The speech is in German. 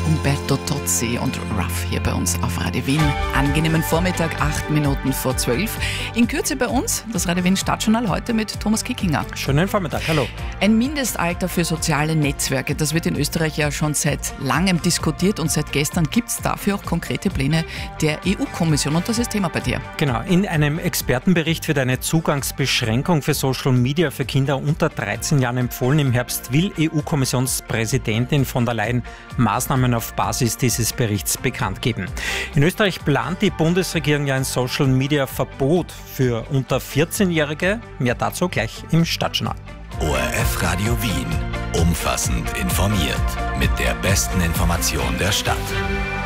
Umberto Tozzi und Ruff hier bei uns auf Radio Wien. Angenehmen Vormittag, 8 Minuten vor 12. In Kürze bei uns das Radio Wien Stadtjournal heute mit Thomas Kickinger. Schönen Vormittag, hallo. Ein Mindestalter für soziale Netzwerke, das wird in Österreich ja schon seit langem diskutiert und seit gestern gibt es dafür auch konkrete Pläne der EU-Kommission und das ist Thema bei dir. Genau, in einem Expertenbericht wird eine Zugangsbeschränkung für Social Media für Kinder unter 13 Jahren empfohlen. Im Herbst will EU-Kommissionspräsidentin von der Leyen Maßnahmen auf Basis dieses Berichts bekannt geben. In Österreich plant die Bundesregierung ja ein Social-Media-Verbot für unter 14-Jährige. Mehr dazu gleich im Stadtjournal. ORF Radio Wien. Umfassend informiert. Mit der besten Information der Stadt.